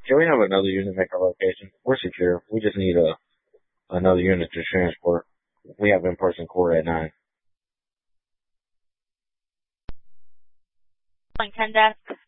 Can we have another unit make our location? We're secure. We just need another unit to transport. We have in-person court at 9. 10 desk.